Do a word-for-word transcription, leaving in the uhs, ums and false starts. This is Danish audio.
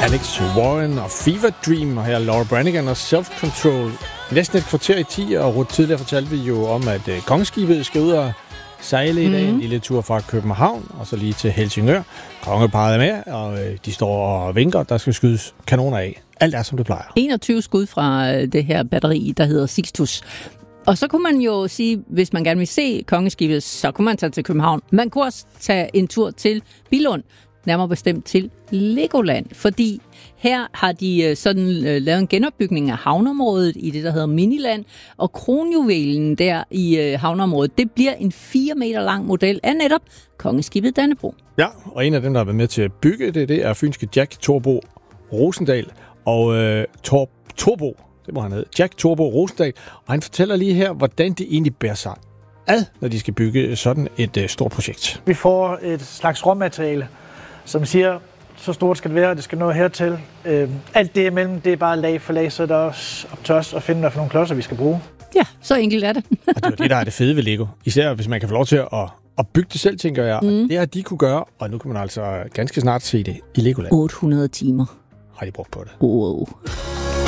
Alex Warren og Fever Dream, og her Laura Branigan og Self Control. Næsten et kvarter i ti, og tidligere fortalte vi jo om, at øh, kongeskibet skal ud og sejle i dag. Mm-hmm. En lille tur fra København, og så lige til Helsingør. Kongeparret er med, og øh, de står og vinker, der skal skydes kanoner af. Alt er, som det plejer. enogtyve skud fra øh, det her batteri, der hedder Sixtus. Og så kunne man jo sige, hvis man gerne vil se kongeskibet, så kunne man tage til København. Man kunne også tage en tur til Billund, nærmere bestemt til Legoland, fordi her har de sådan øh, lavet en genopbygning af havneområdet i det, der hedder Miniland, og kronjuvelen der i øh, havneområdet, det bliver en fire meter lang model af netop kongeskibet Dannebrog. Ja, og en af dem, der har været med til at bygge det, det er fynske Jack Torbo Rosendal, og øh, Tor, Torbo, det må han hedde, Jack Torbo Rosendal, og han fortæller lige her, hvordan det egentlig bærer sig ad, når de skal bygge sådan et øh, stort projekt. Vi får et slags råmateriale, som siger, så stort skal det være, det skal nå hertil. Øh, alt det imellem, det er bare lag for lag, så er der også op til os at finde, hvad for nogle klodser, vi skal bruge. Ja, så enkelt er det. Og det er jo det, der er det fede ved Lego. Især hvis man kan få lov til at, at bygge det selv, tænker jeg. Mm. Det har de kunne gøre, og nu kan man altså ganske snart se det i Legoland. otte hundrede timer har de brugt på det. Wow.